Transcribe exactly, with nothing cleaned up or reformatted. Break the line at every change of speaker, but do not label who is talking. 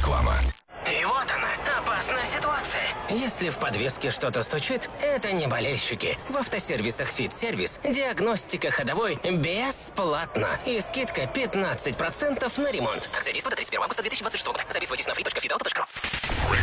Реклама.
И вот она, опасная ситуация. Если в подвеске что-то стучит, это не болельщики. В автосервисах «Фит-сервис» диагностика ходовой бесплатно. И скидка пятнадцать процентов на ремонт. Акция действует до тридцать первого августа две тысячи двадцать шестого года. Записывайтесь на фри точка фит авто точка ру.